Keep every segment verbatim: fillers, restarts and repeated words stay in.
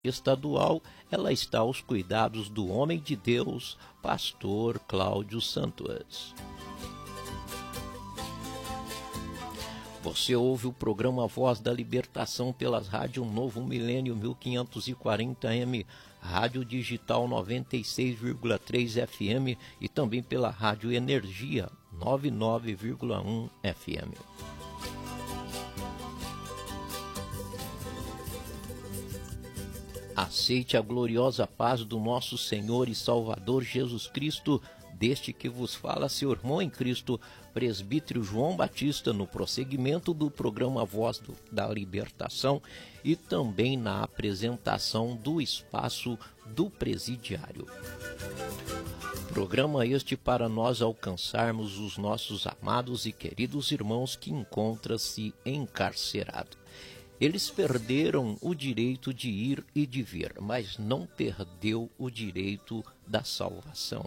estadual, ela está aos cuidados do homem de Deus, pastor Cláudio Santos. Você ouve o programa Voz da Libertação pelas rádios Novo Milênio mil quinhentos e quarenta M, Rádio Digital noventa e seis vírgula três F M e também pela Rádio Energia noventa e nove vírgula um F M. Aceite a gloriosa paz do nosso Senhor e Salvador Jesus Cristo, deste que vos fala seu irmão em Cristo, presbítero João Batista, no prosseguimento do programa Voz do, da Libertação e também na apresentação do espaço do presidiário. Programa este para nós alcançarmos os nossos amados e queridos irmãos que encontram-se encarcerados. Eles perderam o direito de ir e de vir, mas não perdeu o direito da salvação.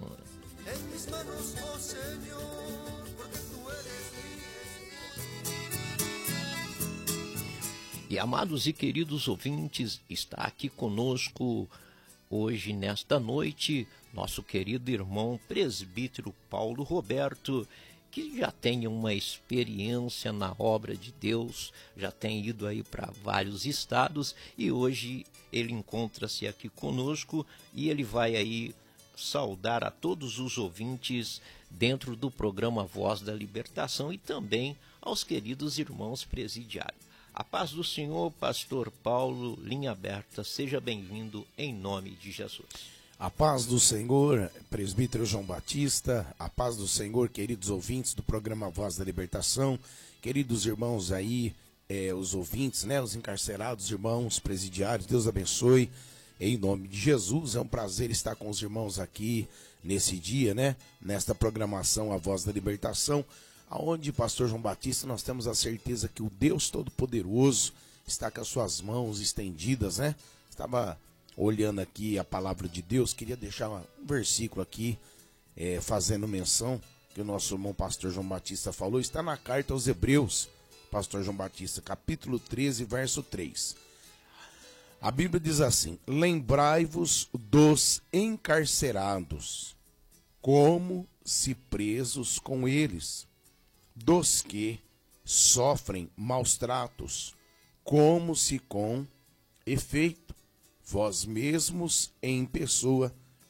E amados e queridos ouvintes, está aqui conosco hoje, nesta noite, nosso querido irmão presbítero Paulo Roberto, que já tem uma experiência na obra de Deus, já tem ido aí para vários estados e hoje ele encontra-se aqui conosco e ele vai aí saudar a todos os ouvintes dentro do programa Voz da Libertação e também aos queridos irmãos presidiários. A paz do Senhor, pastor Paulo, linha aberta, seja bem-vindo em nome de Jesus. A paz do Senhor, presbítero João Batista, a paz do Senhor, queridos ouvintes do programa Voz da Libertação, queridos irmãos aí, é, os ouvintes, né, os encarcerados, irmãos presidiários, Deus abençoe, em nome de Jesus. É um prazer estar com os irmãos aqui nesse dia, né, nesta programação A Voz da Libertação, aonde, pastor João Batista, nós temos a certeza que o Deus Todo-Poderoso está com as suas mãos estendidas, né, estava olhando aqui a palavra de Deus, queria deixar um versículo aqui, é, fazendo menção, que o nosso irmão pastor João Batista falou, está na carta aos Hebreus, pastor João Batista, capítulo treze, verso três. A Bíblia diz assim: lembrai-vos dos encarcerados, como se presos com eles, dos que sofrem maus tratos, como se com efeito vós mesmos em pessoa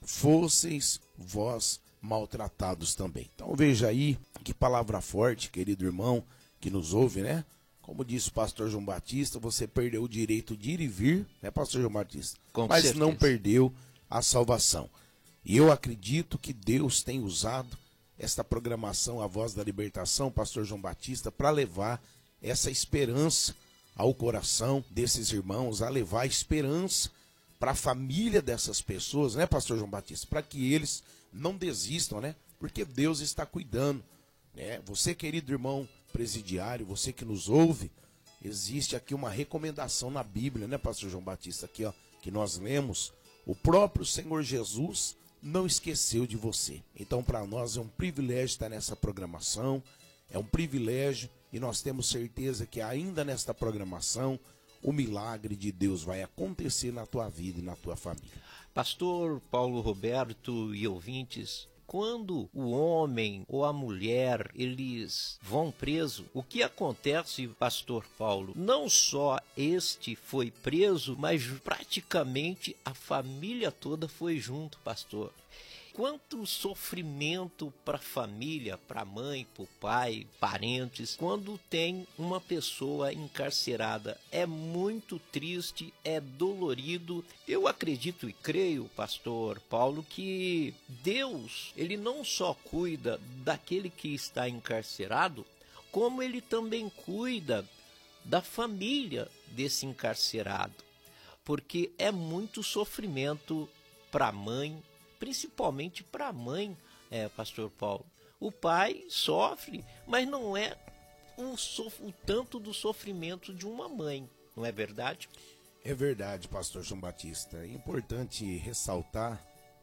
fosseis vós maltratados também. Então veja aí que palavra forte, querido irmão que nos ouve, né? Como disse o pastor João Batista, você perdeu o direito de ir e vir, né, pastor João Batista? Com Mas certeza. Não perdeu a salvação. E eu acredito que Deus tem usado esta programação A Voz da Libertação, pastor João Batista, para levar essa esperança ao coração desses irmãos, a levar esperança para a família dessas pessoas, né, pastor João Batista? Para que eles não desistam, né? Porque Deus está cuidando, né? Você, querido irmão presidiário, você que nos ouve, existe aqui uma recomendação na Bíblia, né, pastor João Batista? Aqui, ó, que nós lemos, o próprio Senhor Jesus não esqueceu de você. Então, para nós é um privilégio estar nessa programação, é um privilégio e nós temos certeza que ainda nesta programação o milagre de Deus vai acontecer na tua vida e na tua família. Pastor Paulo Roberto e ouvintes, quando o homem ou a mulher, eles vão preso, o que acontece, pastor Paulo? Não só este foi preso, mas praticamente a família toda foi junto, pastor. Quanto sofrimento para a família, para a mãe, para o pai, parentes, quando tem uma pessoa encarcerada. É muito triste, é dolorido. Eu acredito e creio, pastor Paulo, que Deus, ele não só cuida daquele que está encarcerado, como ele também cuida da família desse encarcerado. Porque é muito sofrimento para a mãe, principalmente para a mãe, é, pastor Paulo. O pai sofre, mas não é o, sof- o tanto do sofrimento de uma mãe, não é verdade? É verdade, pastor João Batista. É importante ressaltar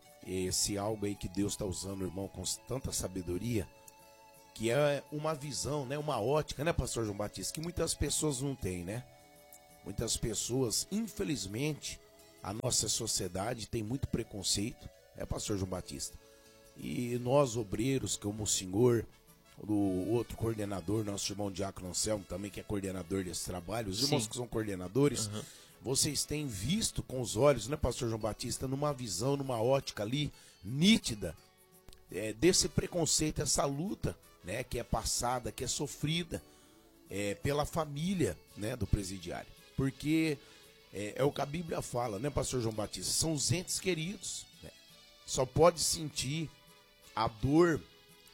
esse algo aí que Deus está usando, irmão, com tanta sabedoria, que é uma visão, né, uma ótica, né, pastor João Batista, que muitas pessoas não têm, né? Muitas pessoas, infelizmente, A nossa sociedade tem muito preconceito, é, pastor João Batista? E nós, obreiros, como o senhor, o outro coordenador, nosso irmão Diácono Anselmo, também que é coordenador desse trabalho, os irmãos Sim. que são coordenadores, uhum. vocês têm visto com os olhos, né, pastor João Batista, numa visão, numa ótica ali, nítida, é, desse preconceito, essa luta, né, que é passada, que é sofrida é, pela família, né, do presidiário. Porque é, é o que a Bíblia fala, né, pastor João Batista? São os entes queridos, né? Só pode sentir a dor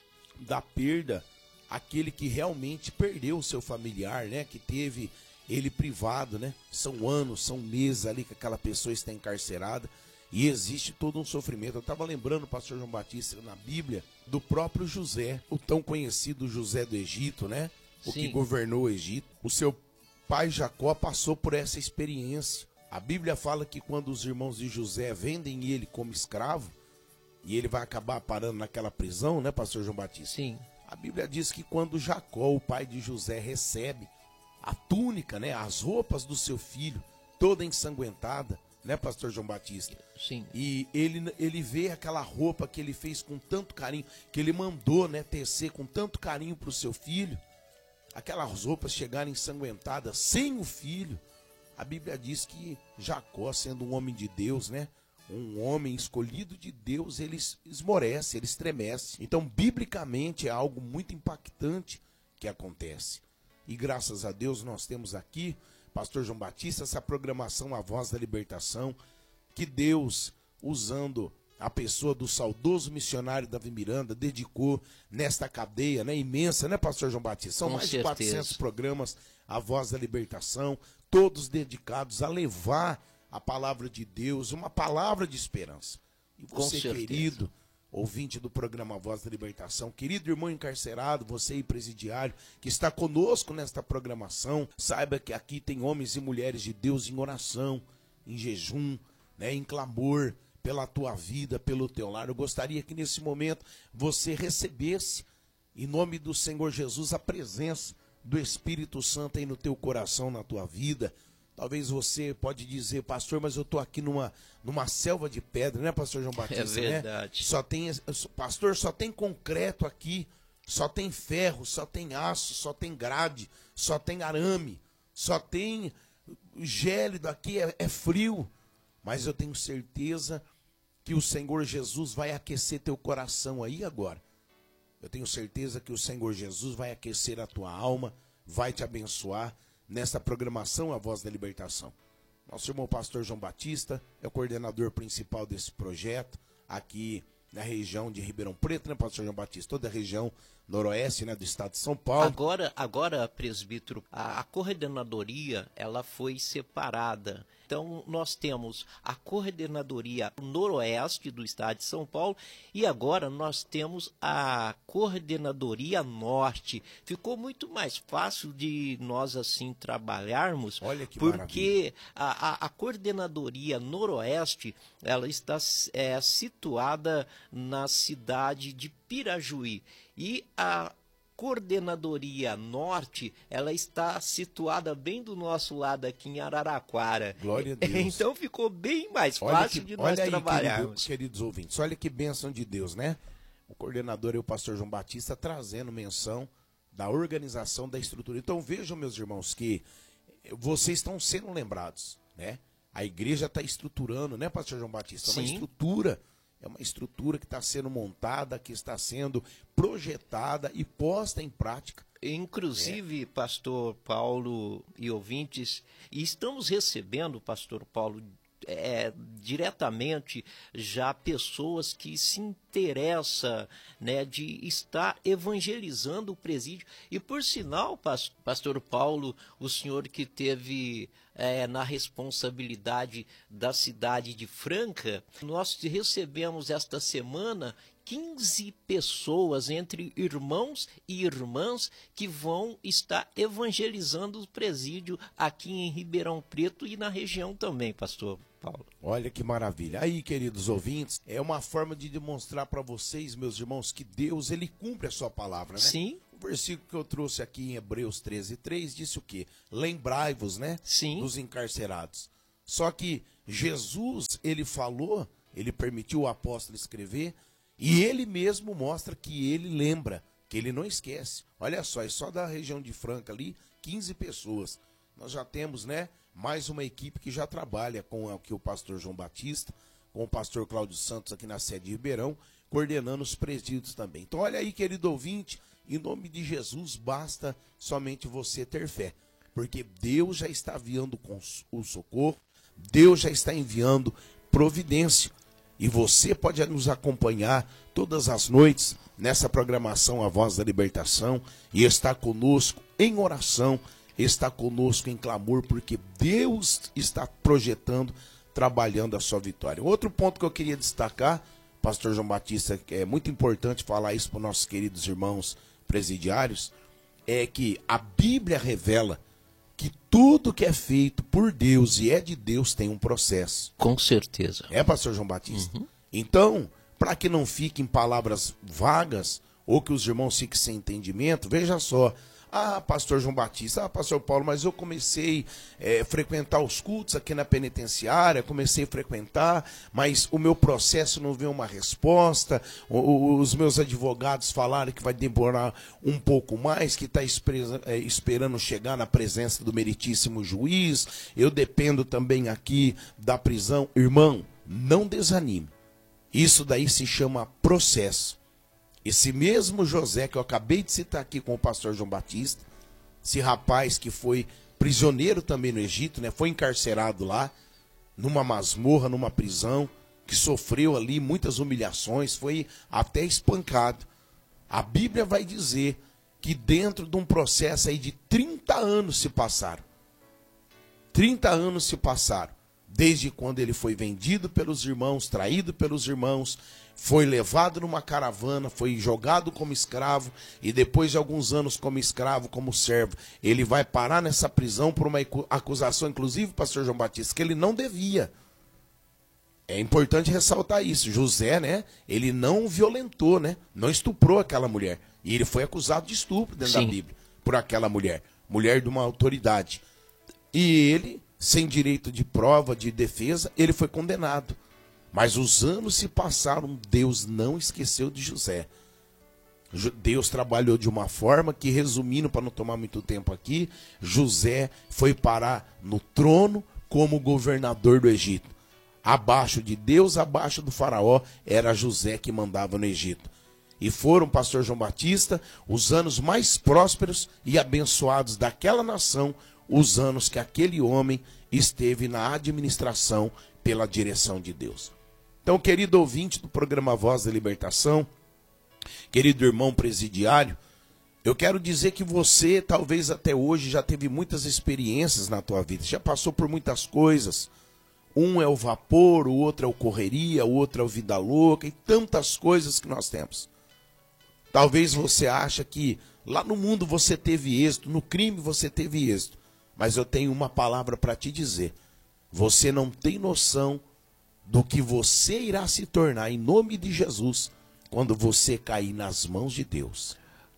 da perda aquele que realmente perdeu o seu familiar, né? Que teve ele privado, né? São anos, são meses ali que aquela pessoa está encarcerada e existe todo um sofrimento. Eu estava lembrando, pastor João Batista, na Bíblia, do próprio José, o tão conhecido José do Egito, né? O Sim. que governou o Egito. O seu pai Jacó passou por essa experiência. A Bíblia fala que quando os irmãos de José vendem ele como escravo, e ele vai acabar parando naquela prisão, né, pastor João Batista? Sim. A Bíblia diz que quando Jacó, o pai de José, recebe a túnica, né, as roupas do seu filho, toda ensanguentada, né, pastor João Batista? Sim. E ele, ele vê aquela roupa que ele fez com tanto carinho, que ele mandou, né, tecer com tanto carinho para o seu filho, aquelas roupas chegarem ensanguentadas sem o filho. A Bíblia diz que Jacó, sendo um homem de Deus, né, um homem escolhido de Deus, ele esmorece, ele estremece. Então, biblicamente, é algo muito impactante que acontece. E graças a Deus nós temos aqui, pastor João Batista, essa programação A Voz da Libertação, que Deus, usando a pessoa do saudoso missionário Davi Miranda, dedicou nesta cadeia, né, imensa, né, pastor João Batista? São Com mais certeza. de quatrocentos programas A Voz da Libertação, todos dedicados a levar a palavra de Deus, uma palavra de esperança. E você, querido ouvinte do programa Voz da Libertação, querido irmão encarcerado, você aí presidiário, que está conosco nesta programação, saiba que aqui tem homens e mulheres de Deus em oração, em jejum, né, em clamor, pela tua vida, pelo teu lar. Eu gostaria que nesse momento você recebesse, em nome do Senhor Jesus, a presença do Espírito Santo aí no teu coração, na tua vida. Talvez você pode dizer, pastor, mas eu estou aqui numa, numa selva de pedra, né, pastor João Batista? É verdade. Né? Só tem, pastor, só tem concreto aqui, só tem ferro, só tem aço, só tem grade, só tem arame, só tem gélido aqui, é, é frio. Mas eu tenho certeza que o Senhor Jesus vai aquecer teu coração aí agora. Eu tenho certeza que o Senhor Jesus vai aquecer a tua alma, vai te abençoar nessa programação A Voz da Libertação. Nosso irmão pastor João Batista é o coordenador principal desse projeto aqui na região de Ribeirão Preto, né, pastor João Batista? Toda a região noroeste, né, do estado de São Paulo. Agora, agora presbítero, a, a coordenadoria, ela foi separada. Então, nós temos a coordenadoria noroeste do estado de São Paulo e agora nós temos a coordenadoria norte. Ficou muito mais fácil de nós assim trabalharmos. Olha que porque a, a, a coordenadoria noroeste, ela está é, situada na cidade de Pirajuí. E a coordenadoria norte, ela está situada bem do nosso lado aqui em Araraquara. Glória a Deus. Então ficou bem mais olha fácil que, de nós aí, trabalharmos. Querido, queridos ouvintes, olha que bênção de Deus, né? O coordenador é o pastor João Batista trazendo menção da organização da estrutura. Então vejam, meus irmãos, que vocês estão sendo lembrados, né? A igreja está estruturando, né, pastor João Batista? É uma Sim. estrutura. É uma estrutura que está sendo montada, que está sendo projetada e posta em prática. Inclusive, é. pastor Paulo e ouvintes, e estamos recebendo, pastor Paulo, é, diretamente já pessoas que se interessam, né, de estar evangelizando o presídio. E por sinal, pastor Paulo, o senhor que teve é, na responsabilidade da cidade de Franca, nós recebemos esta semana quinze pessoas, entre irmãos e irmãs, que vão estar evangelizando o presídio aqui em Ribeirão Preto e na região também, pastor Paulo. Olha que maravilha. Aí, queridos ouvintes, é uma forma de demonstrar para vocês, meus irmãos, que Deus, ele cumpre a sua palavra, né? Sim. O versículo que eu trouxe aqui em Hebreus treze, três, disse o quê? Lembrai-vos, né? Sim. Dos encarcerados. Só que Jesus, ele falou, ele permitiu o apóstolo escrever, e ele mesmo mostra que ele lembra, que ele não esquece. Olha só, é só da região de Franca ali, quinze pessoas. Nós já temos, né, mais uma equipe que já trabalha com aqui o pastor João Batista, com o pastor Cláudio Santos aqui na sede de Ribeirão, coordenando os presídios também. Então olha aí, querido ouvinte, em nome de Jesus, basta somente você ter fé, porque Deus já está enviando o socorro, Deus já está enviando providência, e você pode nos acompanhar todas as noites nessa programação A Voz da Libertação, e estar conosco em oração, estar conosco em clamor, porque Deus está projetando, trabalhando a sua vitória. Outro ponto que eu queria destacar, pastor João Batista, que é muito importante falar isso para os nossos queridos irmãos presidiários, é que a Bíblia revela que tudo que é feito por Deus e é de Deus tem um processo. Com certeza. É, pastor João Batista? Uhum. Então, para que não fiquem palavras vagas, ou que os irmãos fiquem sem entendimento, veja só. Ah, pastor João Batista, ah, pastor Paulo, mas eu comecei a é, frequentar os cultos aqui na penitenciária, comecei a frequentar, mas o meu processo não veio uma resposta, o, o, os meus advogados falaram que vai demorar um pouco mais, que está é, esperando chegar na presença do meritíssimo juiz, eu dependo também aqui da prisão. Irmão, não desanime, isso daí se chama processo. Esse mesmo José que eu acabei de citar aqui com o pastor João Batista, esse rapaz que foi prisioneiro também no Egito, né, foi encarcerado lá, numa masmorra, numa prisão, que sofreu ali muitas humilhações, foi até espancado. A Bíblia vai dizer que dentro de um processo aí de trinta anos se passaram. trinta anos se passaram, desde quando ele foi vendido pelos irmãos, traído pelos irmãos, foi levado numa caravana, foi jogado como escravo, e depois de alguns anos como escravo, como servo, ele vai parar nessa prisão por uma acusação, inclusive, pastor João Batista, que ele não devia. É importante ressaltar isso. José, né, ele não violentou, né, não estuprou aquela mulher, e ele foi acusado de estupro dentro Sim. da Bíblia, por aquela mulher, mulher de uma autoridade. E ele, sem direito de prova, de defesa, ele foi condenado. Mas os anos se passaram, Deus não esqueceu de José. Deus trabalhou de uma forma que, resumindo para não tomar muito tempo aqui, José foi parar no trono como governador do Egito. Abaixo de Deus, abaixo do faraó, era José que mandava no Egito. E foram, pastor João Batista, os anos mais prósperos e abençoados daquela nação, os anos que aquele homem esteve na administração pela direção de Deus. Então, querido ouvinte do programa Voz da Libertação, querido irmão presidiário, eu quero dizer que você, talvez até hoje, já teve muitas experiências na tua vida, já passou por muitas coisas. Um é o vapor, o outro é o correria, o outro é o vida louca, e tantas coisas que nós temos. Talvez você ache que lá no mundo você teve êxito, no crime você teve êxito, mas eu tenho uma palavra para te dizer. Você não tem noção do que você irá se tornar em nome de Jesus quando você cair nas mãos de Deus.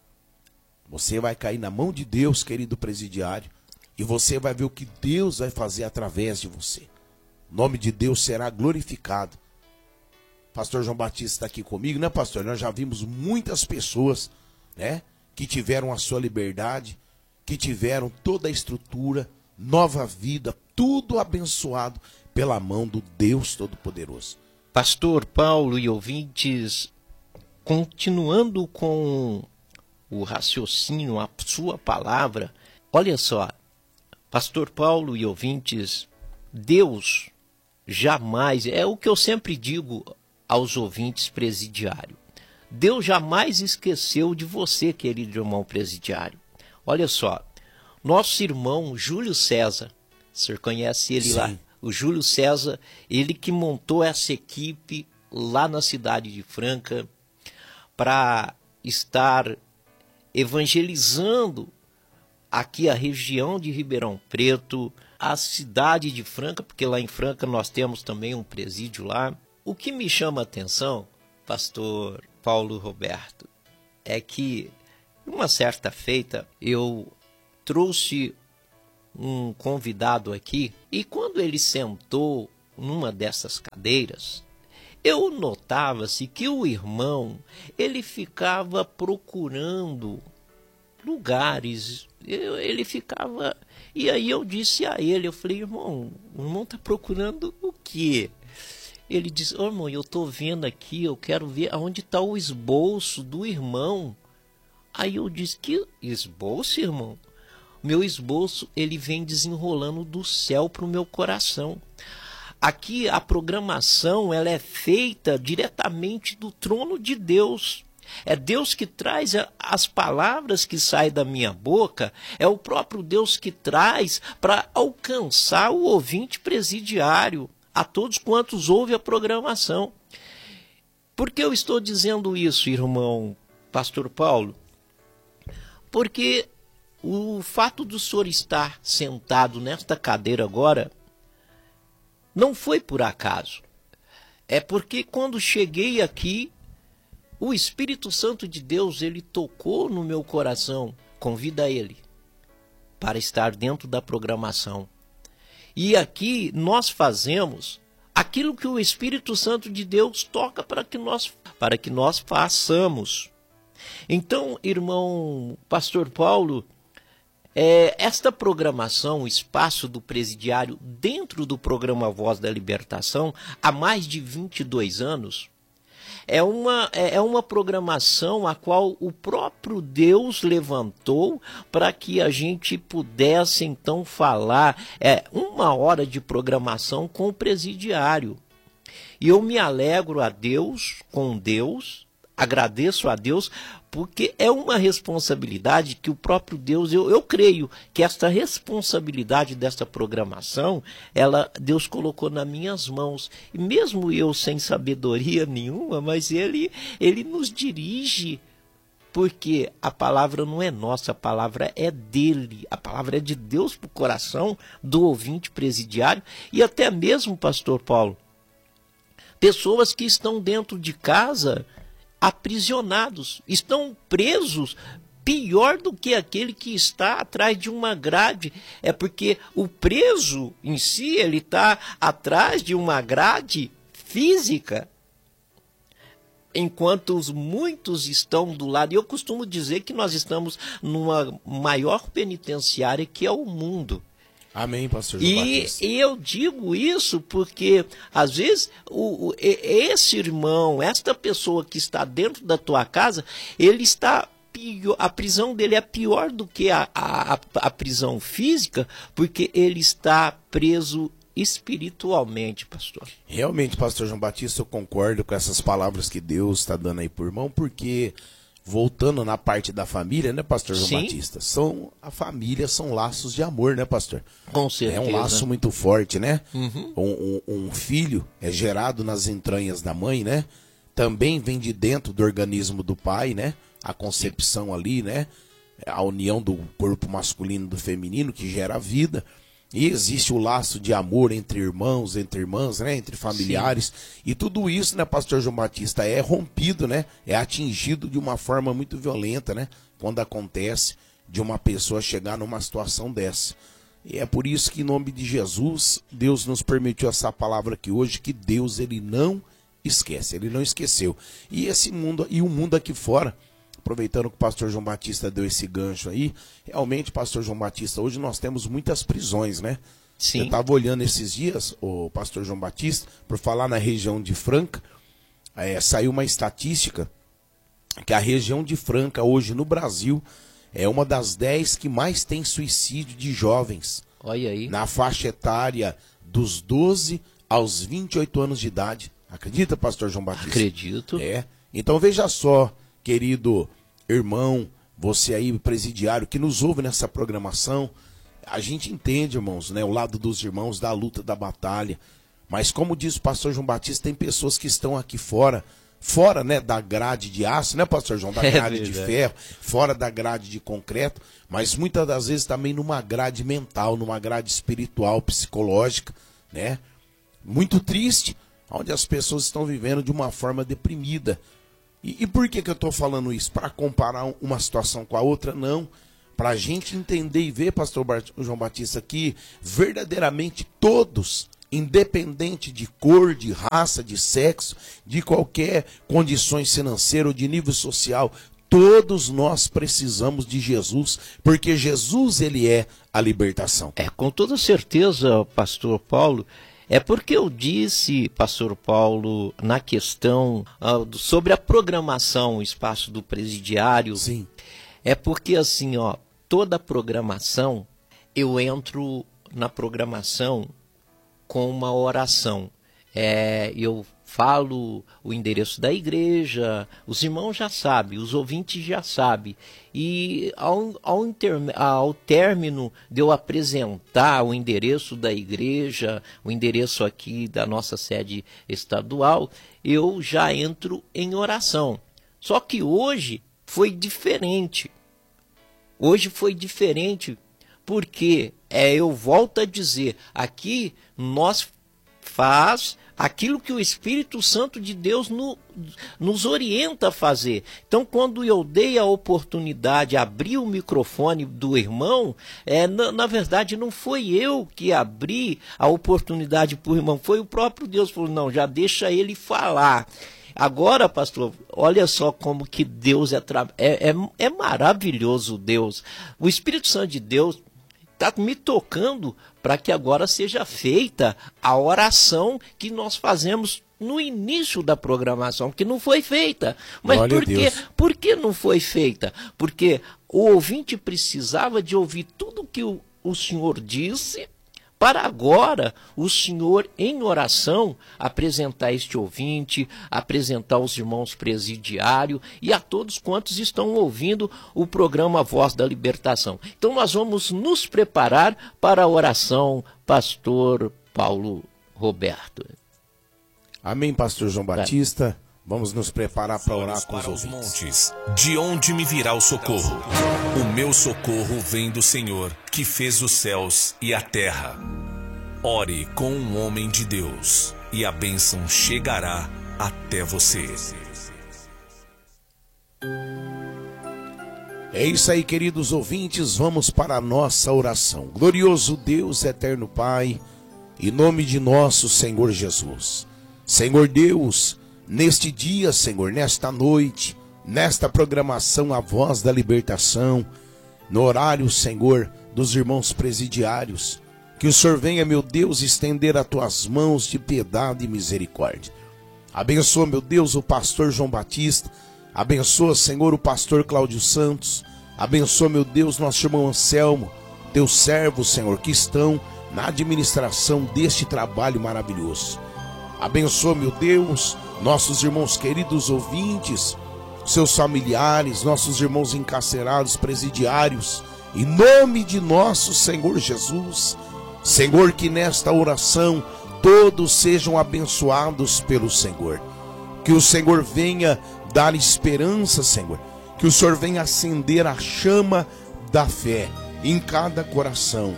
Você vai cair na mão de Deus, querido presidiário, e você vai ver o que Deus vai fazer através de você. O nome de Deus será glorificado. Pastor João Batista está aqui comigo, né, pastor? Nós já vimos muitas pessoas, né, que tiveram a sua liberdade, que tiveram toda a estrutura, nova vida, tudo abençoado pela mão do Deus Todo-Poderoso. Pastor Paulo e ouvintes, continuando com o raciocínio, a sua palavra, olha só, Pastor Paulo e ouvintes, Deus jamais, é o que eu sempre digo aos ouvintes presidiários, Deus jamais esqueceu de você, querido irmão presidiário. Olha só, nosso irmão Júlio César, o senhor conhece ele Sim. lá? O Júlio César, ele que montou essa equipe lá na cidade de Franca para estar evangelizando aqui a região de Ribeirão Preto, a cidade de Franca, porque lá em Franca nós temos também um presídio lá. O que me chama a atenção, pastor Paulo Roberto, é que uma certa feita eu trouxe um convidado aqui, e quando ele sentou numa dessas cadeiras, eu notava-se que o irmão, ele ficava procurando lugares, ele ficava... E aí eu disse a ele, eu falei, irmão, o irmão está procurando o quê? Ele disse, oh, irmão, eu estou vendo aqui, eu quero ver aonde está o esboço do irmão. Aí eu disse, que esboço, irmão? Meu esboço, ele vem desenrolando do céu para o meu coração. Aqui a programação, ela é feita diretamente do trono de Deus. É Deus que traz as palavras que saem da minha boca, é o próprio Deus que traz para alcançar o ouvinte presidiário, a todos quantos ouvem a programação. Por que eu estou dizendo isso, irmão Pastor Paulo? Porque o fato do senhor estar sentado nesta cadeira agora não foi por acaso. É porque quando cheguei aqui, o Espírito Santo de Deus, ele tocou no meu coração. Convida ele para estar dentro da programação. E aqui nós fazemos aquilo que o Espírito Santo de Deus toca para que nós, para que nós façamos. Então, irmão Pastor Paulo, é, esta programação, o Espaço do Presidiário, dentro do programa Voz da Libertação, há mais de vinte e dois anos, é uma, é uma programação a qual o próprio Deus levantou para que a gente pudesse então falar é, uma hora de programação com o presidiário. E eu me alegro a Deus, com Deus, agradeço a Deus, porque é uma responsabilidade que o próprio Deus, eu, eu creio que esta responsabilidade desta programação, ela, Deus colocou nas minhas mãos. E mesmo eu sem sabedoria nenhuma, mas ele, ele nos dirige, porque a palavra não é nossa, a palavra é dele, a palavra é de Deus para o coração do ouvinte presidiário e até mesmo, Pastor Paulo, pessoas que estão dentro de casa aprisionados, estão presos, pior do que aquele que está atrás de uma grade. É porque o preso em si, ele está atrás de uma grade física, enquanto os muitos estão do lado. E eu costumo dizer que nós estamos numa maior penitenciária que é o mundo. Amém, pastor João E, Batista. e eu digo isso porque, às vezes, o, o, esse irmão, esta pessoa que está dentro da tua casa, ele está pior, a prisão dele é pior do que a, a, a prisão física, porque ele está preso espiritualmente, pastor. Realmente, pastor João Batista, eu concordo com essas palavras que Deus está dando aí por irmão, porque... Voltando na parte da família, né, pastor João Sim. Batista? São, a família são laços de amor, né, pastor? Com certeza. É um laço muito forte, né? Uhum. Um, um, um filho é gerado nas entranhas da mãe, né? Também vem de dentro do organismo do pai, né? A concepção Sim. ali, né? A união do corpo masculino e do feminino que gera a vida. E existe o laço de amor entre irmãos, entre irmãs, né? Entre familiares. Sim. E tudo isso, né, pastor João Batista, é rompido, né? É atingido de uma forma muito violenta, né? Quando acontece de uma pessoa chegar numa situação dessa. E é por isso que, em nome de Jesus, Deus nos permitiu essa palavra aqui hoje, que Deus, ele não esquece, ele não esqueceu. E esse mundo, e o mundo aqui fora, aproveitando que o pastor João Batista deu esse gancho aí, realmente, pastor João Batista, hoje nós temos muitas prisões, né? Sim. Eu estava olhando esses dias, o pastor João Batista, por falar na região de Franca, é, saiu uma estatística que a região de Franca hoje no Brasil é uma das dez que mais tem suicídio de jovens. Olha aí. Na faixa etária dos doze aos vinte e oito anos de idade. Acredita, pastor João Batista? Acredito. É. Então veja só, querido irmão, você aí, presidiário, que nos ouve nessa programação, a gente entende, irmãos, né, o lado dos irmãos, da luta, da batalha, mas como diz o pastor João Batista, tem pessoas que estão aqui fora, fora, né, da grade de aço, né, pastor João, da grade é de ferro, fora da grade de concreto, mas muitas das vezes também numa grade mental, numa grade espiritual, psicológica, né, muito triste, onde as pessoas estão vivendo de uma forma deprimida. E, e por que que eu estou falando isso? Para comparar uma situação com a outra? Não. Para a gente entender e ver, pastor Bart- João Batista, que verdadeiramente todos independente de cor, de raça, de sexo, de qualquer condições financeiras ou de nível social. Todos nós precisamos de Jesus, porque Jesus, ele é a libertação. É, com toda certeza, pastor Paulo. É porque eu disse, pastor Paulo, na questão uh, sobre a programação, o espaço do presidiário. Sim. É porque assim, ó, toda programação, eu entro na programação com uma oração. É, eu falo o endereço da igreja, os irmãos já sabem, os ouvintes já sabem. E ao, ao, inter, ao término de eu apresentar o endereço da igreja, o endereço aqui da nossa sede estadual, eu já entro em oração. Só que hoje foi diferente. Hoje foi diferente porque, é, eu volto a dizer, aqui nós faz aquilo que o Espírito Santo de Deus no, nos orienta a fazer. Então, quando eu dei a oportunidade, abri o microfone do irmão, é, na, na verdade não foi eu que abri a oportunidade para o irmão, foi o próprio Deus que falou, não, já deixa ele falar. Agora, pastor, olha só como que Deus é, é, é, é maravilhoso, Deus. O Espírito Santo de Deus está me tocando para que agora seja feita a oração que nós fazemos no início da programação, que não foi feita. Mas por quê? Por que não foi feita? Porque o ouvinte precisava de ouvir tudo que o, o senhor disse, para agora o senhor, em oração, apresentar este ouvinte, apresentar os irmãos presidiários e a todos quantos estão ouvindo o programa Voz da Libertação. Então nós vamos nos preparar para a oração, pastor Paulo Roberto. Amém, pastor João Batista. Vamos nos preparar para orar com os para os ouvintes. montes. De onde me virá o socorro? O meu socorro vem do Senhor, que fez os céus e a terra. Ore com um homem de Deus, e a bênção chegará até você. É isso aí, queridos ouvintes, vamos para a nossa oração. Glorioso Deus, eterno Pai, em nome de nosso Senhor Jesus. Senhor Deus, neste dia, Senhor, nesta noite, nesta programação A Voz da Libertação, no horário, Senhor, dos irmãos presidiários, que o Senhor venha, meu Deus, estender as tuas mãos de piedade e misericórdia. Abençoa, meu Deus, o pastor João Batista, abençoa, Senhor, o pastor Cláudio Santos, abençoa, meu Deus, nosso irmão Anselmo, teus servos, Senhor, que estão na administração deste trabalho maravilhoso. Abençoa, meu Deus, nossos irmãos queridos ouvintes, seus familiares, nossos irmãos encarcerados, presidiários, em nome de nosso Senhor Jesus. Senhor, que nesta oração todos sejam abençoados pelo Senhor. Que o Senhor venha dar esperança, Senhor. Que o Senhor venha acender a chama da fé em cada coração.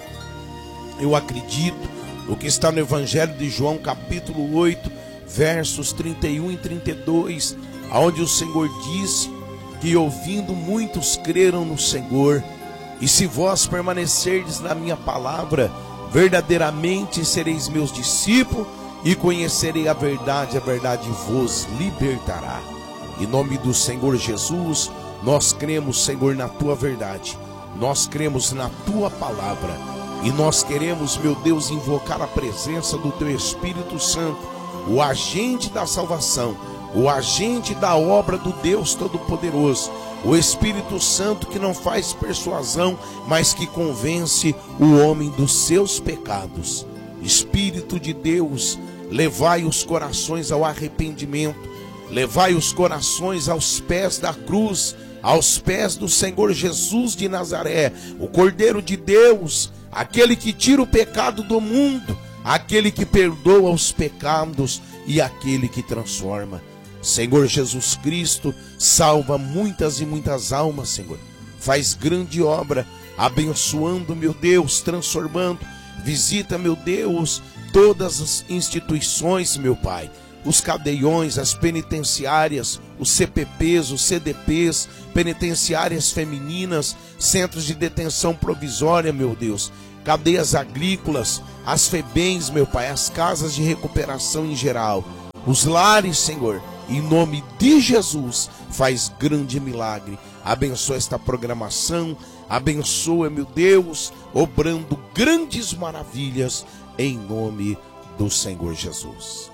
Eu acredito no que está no Evangelho de João, capítulo oito, versos trinta e um e trinta e dois, onde o Senhor disse que ouvindo muitos creram no Senhor. E se vós permanecerdes na minha palavra, verdadeiramente sereis meus discípulos e conhecerei a verdade, a verdade vos libertará. Em nome do Senhor Jesus, nós cremos, Senhor, na tua verdade, nós cremos na tua palavra e nós queremos, meu Deus, invocar a presença do teu Espírito Santo, o agente da salvação, o agente da obra do Deus Todo-Poderoso, o Espírito Santo que não faz persuasão, mas que convence o homem dos seus pecados. Espírito de Deus, levai os corações ao arrependimento, levai os corações aos pés da cruz, aos pés do Senhor Jesus de Nazaré, o Cordeiro de Deus, aquele que tira o pecado do mundo, aquele que perdoa os pecados e aquele que transforma. Senhor Jesus Cristo, salva muitas e muitas almas, Senhor. Faz grande obra, abençoando, meu Deus, transformando. Visita, meu Deus, todas as instituições, meu Pai. Os cadeiões, as penitenciárias, os C P Ps, os C D Ps, penitenciárias femininas, centros de detenção provisória, meu Deus. cadeias agrícolas, as FEBEMs, meu Pai, as casas de recuperação em geral, os lares, Senhor, em nome de Jesus, faz grande milagre. Abençoa esta programação, abençoa, meu Deus, obrando grandes maravilhas, em nome do Senhor Jesus.